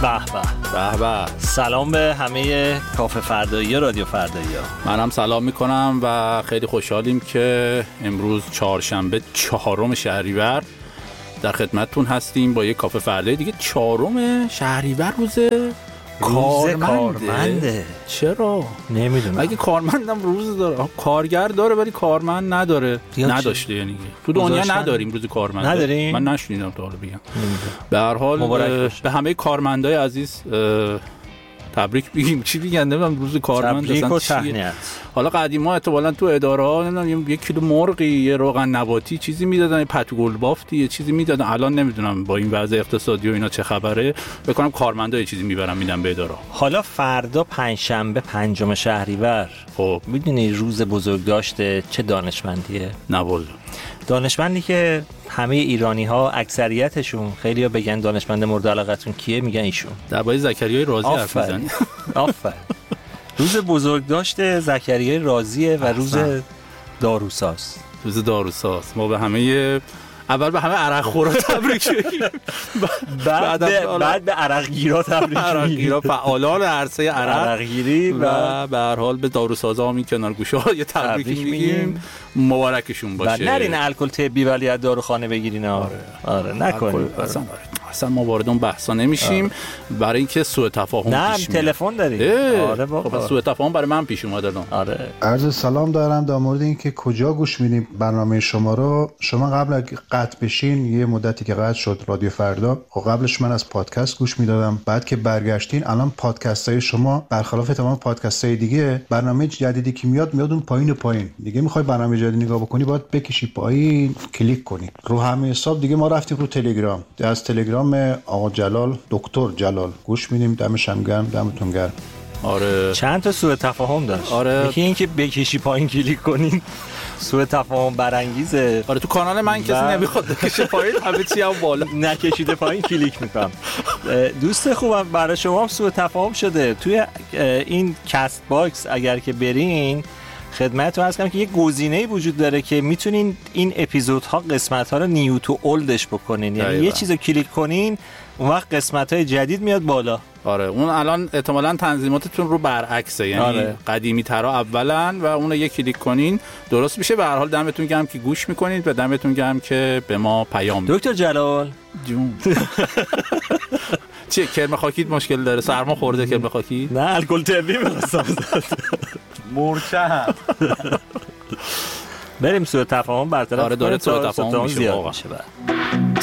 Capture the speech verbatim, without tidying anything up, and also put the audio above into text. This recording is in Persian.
به به به به. سلام به همه کافه فردایی رادیو فردایی ها. منم سلام میکنم و خیلی خوشحالیم که امروز چهارشنبه چهارم شهریور در خدمتتون هستیم با یک کافه فردایی دیگه. چهارم شهریور روز کارمنده. کارمنده چرا؟ نمیدونم. اگه کارمندم روز داره، کارگر داره ولی کارمند نداره. نداشته یعنی تو دنیا نداریم روز کارمند. نداریم؟ من نشنیدم تا حالا بگم. به هر حال به همه کارمندای عزیز تبریک بگیم. چی میگن نمیدونم روز کارمند اصلا چیه. حالا قدیما احتمالاً تو اداره ها نمیدونم یک کیلو مرغی، یه روغن نباتی چیزی میدادن، یه پتو گل بافتی یه چیزی میدادن. الان نمیدونم با این وضع اقتصادی و اینا چه خبره. بکنم کارمندا یه چیزی میبرن میدن به اداره. حالا فردا پنجشنبه پنجم شهریور، خب میدونی روز بزرگداشت چه دانشمندیه؟ نه والله. دانشمندی که همه ایرانی ها اکثریتشون، خیلی ها بگن دانشمند مورد علاقتون کیه، میگن ایشون. درباره زکریای رازی حرف میزنی. آفرین. روز بزرگداشت زکریای رازیه و روز داروساز. روز داروساز. ما به همه اول به همه عرق خورا تبریک بگیم. بعد بعد به عرق گیرا تبریک عرق گیرا فعالان عرصه عرق گیری و به هر حال به داروسازا همین کنارگوشا یه تبریک میگیم. مبارکشون باشه. نرین الکل طبی ولی از داروخانه بگیرین. آره آره نکنید. اصلا اصلا ما وارد اون بحثا نمیشیم. آره. برای اینکه سوء تفاهم نه پیش میاد. تلفن داری؟ آره بابا. سوء تفاهم برای من پیش اومد الان. آره. عرض سلام دارم در مورد اینکه کجا گوش میدیم برنامه شما رو. شما قبل از قطع بشین، یه مدتی که قطع شد رادیو فردا، و قبلش من از پادکست گوش میدادم. بعد که برگشتین الان پادکست های شما برخلاف تمام پادکست های دیگه، برنامه جدیدی که میاد میاد اون پایین و پایین. دیگه میخوای برنامه جدید نگاه بکنی باید بکشی پایین، کلیک کنی رو همه حساب. دیگه ما رفتیم رو تلگرام. از تلگرام آقا جلال، دکتر جلال گوش میدیم. دمش هم گرم، دمتون گرم. آره چند تا سوء تفاهم داشت. آره. یکی این که بکشی پایین کلیک کنین سوء تفاهم برانگیزه. آره تو کانال من کسی نمیخواد بکشه پایین، همه چی هم بالا نکشیده پایین کلیک میکنم. دوست خوبم برای شما هم سوء تفاهم شده. توی این کست باکس اگر که برین خدمتتون عرض کنم که یه گزینه‌ای وجود داره که میتونین این اپیزودها قسمت‌ها رو نیو تو اولدش بکنین. یعنی یه چیزو کلیک کنین اون وقت قسمت‌های جدید میاد بالا. آره اون الان احتمالاً تنظیماتتون رو برعکسه، یعنی آره. قدیمی ترا اولاً و اون رو یک کلیک کنین درست میشه. به هر حال دمتون گرم که گوش میکنید و دمتون گرم که به ما پیام میدید. دکتر جلال جون چیه کرم خاکیت مشکل داره؟ سرما خورده کرم خاکی؟ نه الکل طبی می‌خواستم. مرچم. بریم سوء تفاهم برطرف. آره داره سوء تفاهم میشه واقعا.